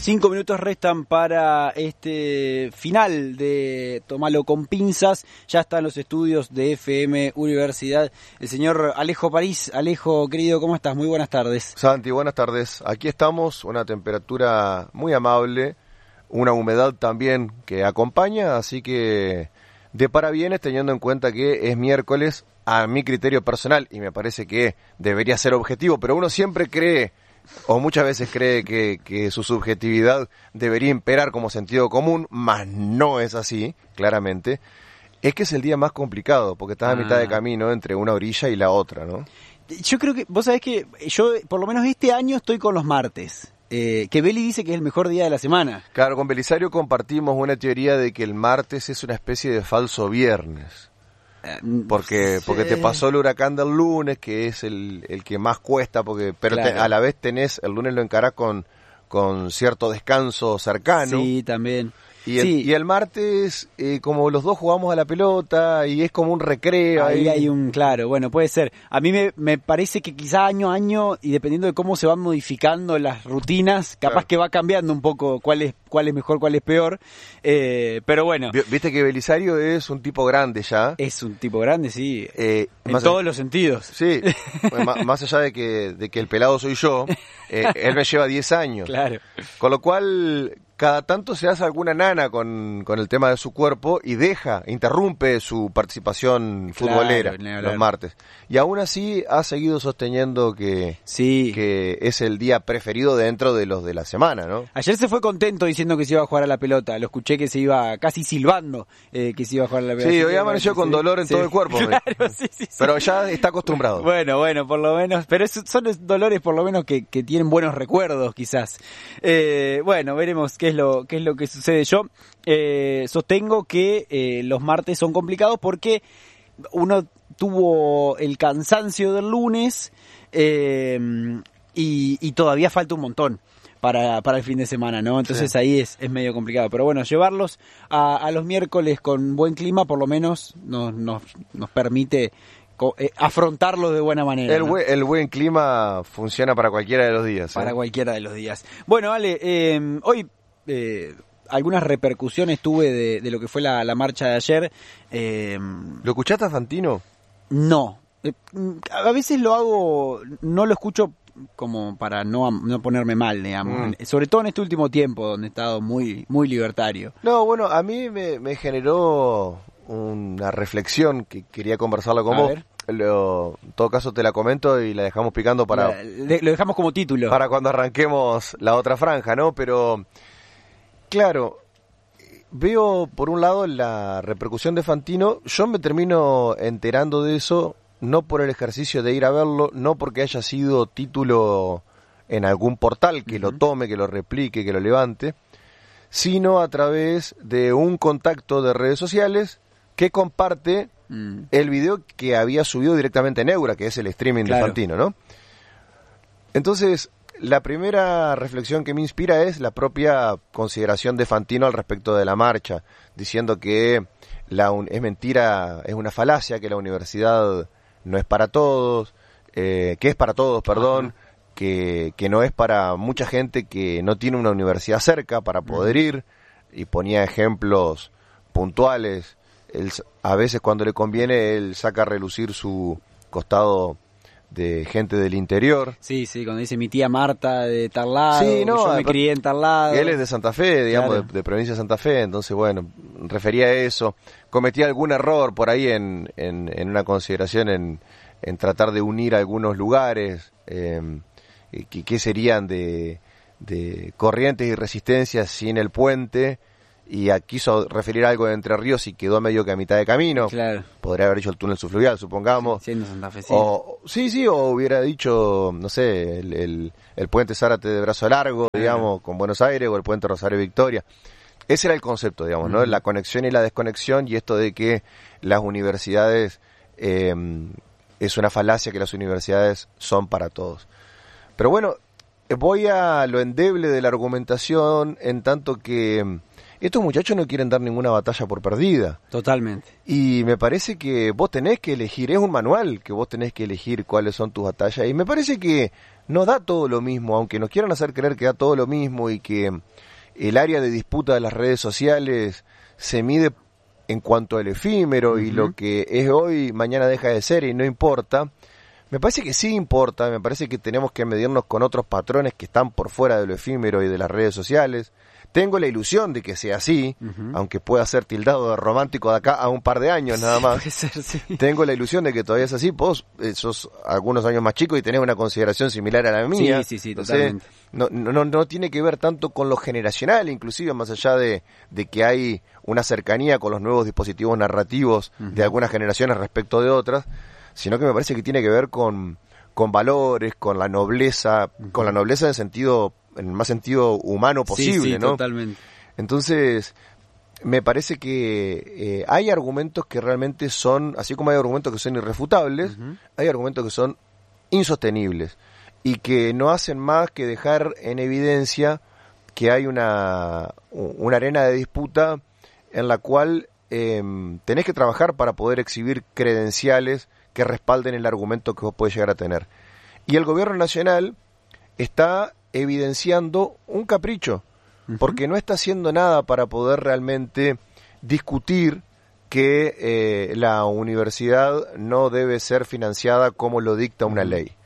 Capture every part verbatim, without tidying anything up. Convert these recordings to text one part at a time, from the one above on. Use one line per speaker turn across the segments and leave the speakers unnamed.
Cinco minutos restan para este final de Tomalo con Pinzas. Ya están los estudios de F M Universidad. El señor Alejo París. Alejo, querido, ¿cómo estás? Muy buenas tardes.
Santi, buenas tardes. Aquí estamos, una temperatura muy amable, una humedad también que acompaña, así que de parabienes, teniendo en cuenta que es miércoles, a mi criterio personal, y me parece que debería ser objetivo, pero uno siempre cree, o muchas veces cree que, que su subjetividad debería imperar como sentido común, mas no es así, claramente, es que es el día más complicado, porque estás ah. a mitad de camino entre una orilla y la otra, ¿no?
Yo creo que, vos sabés que yo, por lo menos este año, estoy con los martes. Eh, que Beli dice que es el mejor día de la semana.
Claro, con Belisario compartimos una teoría de que el martes es una especie de falso viernes. Porque porque te pasó el huracán del lunes, que es el, el que más cuesta, porque pero claro. te, a la vez tenés, el lunes lo encarás con, con cierto descanso cercano.
Sí, también.
Y el,
sí.
y el martes, eh, como los dos jugamos a la pelota y es como un recreo.
Ahí,
ahí
hay un, claro, bueno, puede ser. A mí me, me parece que quizá año a año, y dependiendo de cómo se van modificando las rutinas, capaz claro. que va cambiando un poco cuál es cuál es mejor, cuál es peor. Eh, pero bueno.
Viste que Belisario es un tipo grande ya.
Es un tipo grande, sí.
Eh,
en todos a... los sentidos.
Sí, más, más allá de que, de que el pelado soy yo, eh, él me lleva diez años.
Claro.
Con lo cual, cada tanto se hace alguna nana con, con el tema de su cuerpo y deja, interrumpe su participación futbolera claro, los martes. Y aún así ha seguido sosteniendo que,
sí.
que es el día preferido dentro de los de la semana, ¿no?
Ayer se fue contento diciendo que se iba a jugar a la pelota. Lo escuché que se iba casi silbando eh, que se iba a jugar a la pelota.
Sí, hoy amaneció con dolor en
sí.
todo el cuerpo.
Claro, sí, sí, sí.
Pero ya está acostumbrado.
Bueno, bueno, por lo menos. Pero es, son dolores por lo menos que, que tienen buenos recuerdos, quizás. Eh, bueno, veremos qué es lo, qué es lo que sucede. Yo eh, sostengo que eh, los martes son complicados porque uno tuvo el cansancio del lunes eh, y, y todavía falta un montón para para el fin de semana, ¿no? Entonces sí. ahí es, es medio complicado. Pero bueno, llevarlos a, a los miércoles con buen clima por lo menos nos, nos, nos permite co- eh, afrontarlos de buena manera.
El,
¿no?
buen, el buen clima funciona para cualquiera de los días. ¿eh?
Para cualquiera de los días. Bueno, Ale, eh, hoy... Eh, algunas repercusiones tuve de, de lo que fue la, la marcha de ayer. Eh,
¿Lo escuchaste a Fantino?
No. Eh, a veces lo hago, no lo escucho como para no, no ponerme mal, digamos. Mm. Sobre todo en este último tiempo, donde he estado muy, muy libertario.
No, bueno, a mí me, me generó una reflexión que quería conversarla con a vos. Ver. Lo, en todo caso te la comento y la dejamos picando para...
La, lo dejamos como título.
Para cuando arranquemos la otra franja, ¿no? Pero... Claro, veo por un lado la repercusión de Fantino, yo me termino enterando de eso, no por el ejercicio de ir a verlo, no porque haya sido título en algún portal que uh-huh. lo tome, que lo replique, que lo levante, sino a través de un contacto de redes sociales que comparte uh-huh. el video que había subido directamente en Eura, que es el streaming claro. de Fantino, ¿no? Entonces... La primera reflexión que me inspira es la propia consideración de Fantino al respecto de la marcha, diciendo que la un, es mentira, es una falacia, que la universidad no es para todos, eh, que es para todos, perdón, que, que no es para mucha gente que no tiene una universidad cerca para poder ir, y ponía ejemplos puntuales. Él, a veces cuando le conviene, él saca a relucir su costado de gente del interior.
Sí, sí, cuando dice mi tía Marta de tal lado,
sí, no,
yo me crié en tal lado.
Él es de Santa Fe, digamos,
claro.
de, de provincia de Santa Fe, entonces bueno, refería a eso. Cometía algún error por ahí en, en, en una consideración en, en tratar de unir algunos lugares, eh, que, que serían de, de Corrientes y Resistencia sin el puente, y quiso referir algo de Entre Ríos y quedó medio que a mitad de camino.
Claro.
Podría haber hecho el túnel subfluvial, supongamos.
Siendo Santa Fe, sí.
O, sí, sí, o hubiera dicho, no sé, el, el, el puente Zárate de Brazo Largo, claro. digamos, con Buenos Aires, o el puente Rosario Victoria. Ese era el concepto, digamos, ¿no? Uh-huh. La conexión y la desconexión, y esto de que las universidades, eh, es una falacia que las universidades son para todos. Pero bueno, voy a lo endeble de la argumentación, en tanto que estos muchachos no quieren dar ninguna batalla por perdida.
Totalmente.
Y me parece que vos tenés que elegir, es un manual que vos tenés que elegir cuáles son tus batallas. Y me parece que no da todo lo mismo, aunque nos quieran hacer creer que da todo lo mismo y que el área de disputa de las redes sociales se mide en cuanto al efímero uh-huh. y lo que es hoy, mañana deja de ser y no importa. Me parece que sí importa, me parece que tenemos que medirnos con otros patrones que están por fuera de lo efímero y de las redes sociales. Tengo la ilusión de que sea así, uh-huh. aunque pueda ser tildado de romántico de acá a un par de años nada más.
Sí, puede ser, sí.
Tengo la ilusión de que todavía es así. Vos eh, sos algunos años más chico y tenés una consideración similar a la mía.
Sí, sí, sí,
Entonces,
totalmente.
No, no, no tiene que ver tanto con lo generacional, inclusive más allá de, de que hay una cercanía con los nuevos dispositivos narrativos uh-huh. de algunas generaciones respecto de otras, sino que me parece que tiene que ver con, con valores, con la nobleza, uh-huh. con la nobleza en el sentido, en el más sentido humano posible,
sí, sí,
¿no?
Totalmente.
Entonces, me parece que eh, hay argumentos que realmente son, así como hay argumentos que son irrefutables, uh-huh. hay argumentos que son insostenibles y que no hacen más que dejar en evidencia que hay una, una arena de disputa en la cual eh, tenés que trabajar para poder exhibir credenciales que respalden el argumento que vos podés llegar a tener. Y el gobierno nacional está evidenciando un capricho, uh-huh. porque no está haciendo nada para poder realmente discutir que eh, la universidad no debe ser financiada como lo dicta una uh-huh. ley.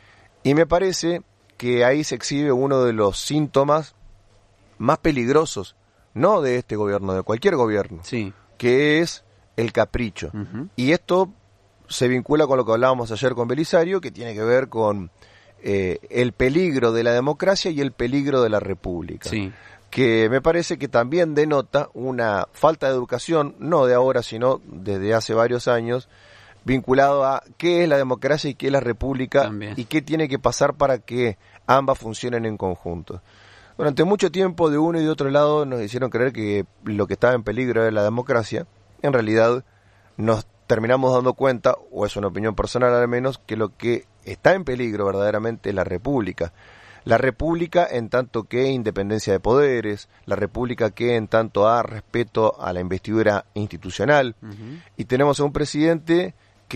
Y me parece que ahí se exhibe uno de los síntomas más peligrosos, no de este gobierno, de cualquier gobierno,
sí.
que es el capricho. Uh-huh. Y esto se vincula con lo que hablábamos ayer con Belisario, que tiene que ver con eh, el peligro de la democracia y el peligro de la república.
Sí.
Que me parece que también denota una falta de educación, no de ahora, sino desde hace varios años, vinculado a qué es la democracia y qué es la república también. Y qué tiene que pasar para que ambas funcionen en conjunto. Durante mucho tiempo de uno y de otro lado nos hicieron creer que lo que estaba en peligro era la democracia. En realidad nos terminamos dando cuenta, o es una opinión personal al menos, que lo que está en peligro verdaderamente es la república. La república en tanto que independencia de poderes, la república que en tanto a respeto a la investidura institucional. Uh-huh. Y tenemos a un presidente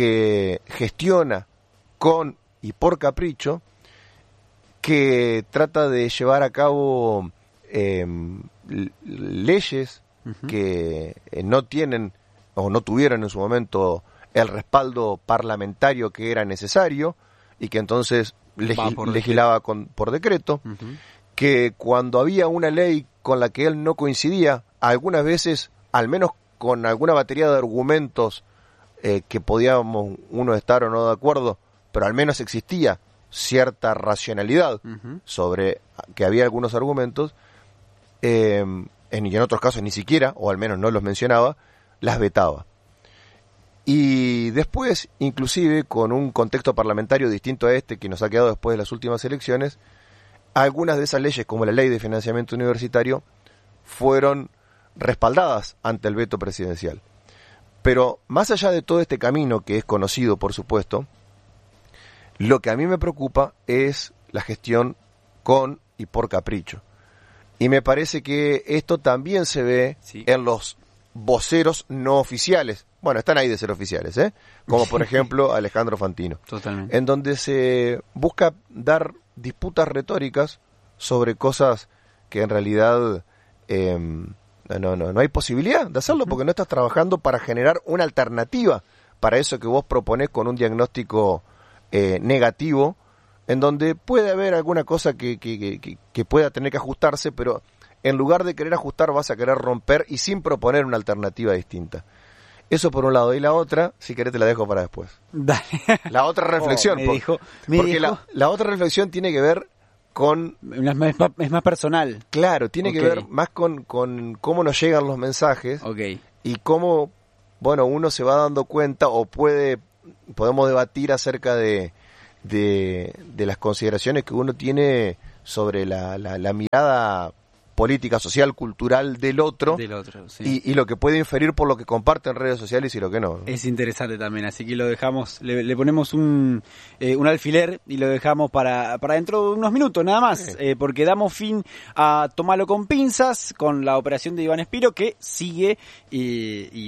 que gestiona con y por capricho, que trata de llevar a cabo eh, leyes uh-huh. que eh, no tienen o no tuvieron en su momento el respaldo parlamentario que era necesario y que entonces legi- por legislaba con, por decreto, uh-huh. que cuando había una ley con la que él no coincidía, algunas veces, al menos con alguna batería de argumentos eh, que podíamos uno estar o no de acuerdo, pero al menos existía cierta racionalidad uh-huh. sobre que había algunos argumentos, eh, en, y en otros casos ni siquiera, o al menos no los mencionaba, las vetaba. Y después, inclusive, con un contexto parlamentario distinto a este que nos ha quedado después de las últimas elecciones, algunas de esas leyes, como la ley de financiamiento universitario, fueron respaldadas ante el veto presidencial. Pero más allá de todo este camino, que es conocido, por supuesto, lo que a mí me preocupa es la gestión con y por capricho. Y me parece que esto también se ve sí. en los voceros no oficiales. Bueno, están ahí de ser oficiales, ¿eh? Como por ejemplo Alejandro Fantino.
Totalmente.
En donde se busca dar disputas retóricas sobre cosas que en realidad eh, no, no, no hay posibilidad de hacerlo porque no estás trabajando para generar una alternativa para eso que vos proponés con un diagnóstico eh, negativo, en donde puede haber alguna cosa que, que, que, que pueda tener que ajustarse, pero en lugar de querer ajustar vas a querer romper y sin proponer una alternativa distinta. Eso por un lado. Y la otra, si querés te la dejo para después.
Dale.
La otra reflexión.
Oh, me
por,
dijo, me
porque
dijo.
La, la otra reflexión tiene que ver con...
Es más, es más personal.
Claro, tiene okay. que ver más con, con cómo nos llegan los mensajes.
Okay.
Y cómo, bueno, uno se va dando cuenta o puede, podemos debatir acerca de, de, de las consideraciones que uno tiene sobre la, la, la mirada política, social, cultural del otro,
del otro sí.
y, y lo que puede inferir por lo que comparte en redes sociales y lo que no, ¿no?
Es interesante también, así que lo dejamos, le, le ponemos un, eh, un alfiler y lo dejamos para, para dentro de unos minutos nada más, sí. eh, porque damos fin a Tomalo con pinzas, con la operación de Iván Espiro que sigue y, y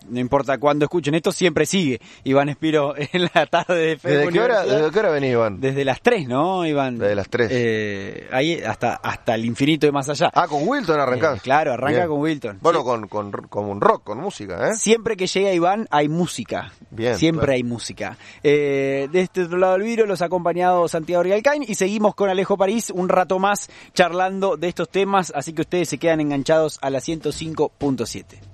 no importa cuándo escuchen esto, siempre sigue Iván Espiro en la tarde de F M
¿Desde qué hora, ¿Desde qué hora venís, Iván?
Desde las tres, ¿no, Iván?
Desde las tres.
Eh, ahí hasta, hasta el infinito y más allá.
Ah, con Wilton arrancás.
Eh, claro, arranca
Bien.
con Wilton.
Bueno,
Sí.
con, con, con un rock, con música, ¿eh?
Siempre que llega Iván hay música.
Bien,
Siempre
claro.
hay música. Eh, de este otro lado del vidrio los ha acompañado Santiago Rialcain y seguimos con Alejo París un rato más charlando de estos temas, así que ustedes se quedan enganchados a la ciento cinco punto siete.